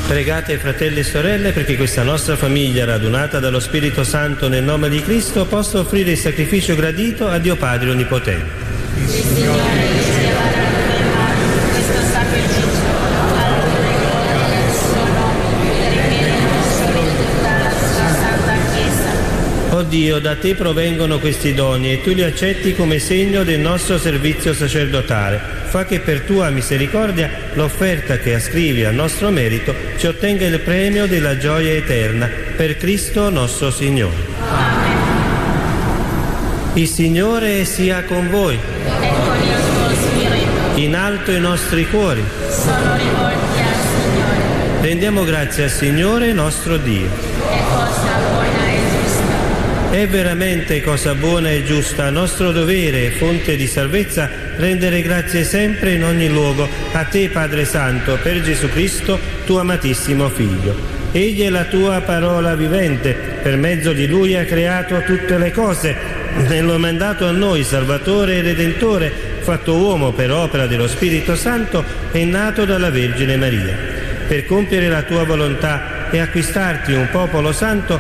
Pregate, fratelli e sorelle, perché questa nostra famiglia, radunata dallo Spirito Santo nel nome di Cristo, possa offrire il sacrificio gradito a Dio Padre Onnipotente. Il Signore riceva da noi questo sacrificio, alla gloria del suo nome, per il bene nostro e di tutta la sua Santa Chiesa. O Dio, da te provengono questi doni e tu li accetti come segno del nostro servizio sacerdotale. Fa che per tua misericordia l'offerta che ascrivi al nostro merito ci ottenga il premio della gioia eterna. Per Cristo nostro Signore. Amen. Il Signore sia con voi. E con il tuo spirito. In alto i nostri cuori. Sono rivolti al Signore. Rendiamo grazie al Signore nostro Dio. È cosa buona e giusta. È veramente cosa buona e giusta, nostro dovere e fonte di salvezza, rendere grazie sempre in ogni luogo a te, Padre Santo, per Gesù Cristo, tuo amatissimo Figlio. Egli è la tua parola vivente, per mezzo di Lui ha creato tutte le cose, e lo ha mandato a noi, Salvatore e Redentore, fatto uomo per opera dello Spirito Santo e nato dalla Vergine Maria. Per compiere la tua volontà e acquistarti un popolo santo,